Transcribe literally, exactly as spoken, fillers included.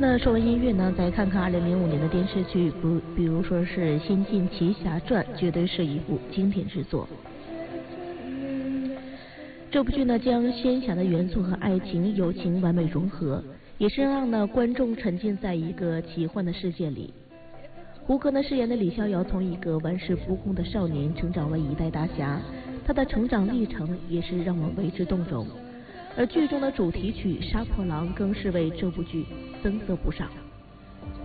那说完音乐呢，再看看二零零五年的电视剧，不，比如说是《仙剑奇侠传》，绝对是一部经典之作。这部剧呢，将仙侠的元素和爱情、友情完美融合，也是让呢观众沉浸在一个奇幻的世界里。胡歌呢饰演的李逍遥，从一个玩世不恭的少年成长为一代大侠，他的成长历程也是让我为之动容。而剧中的主题曲《杀破狼》更是为这部剧增色不少。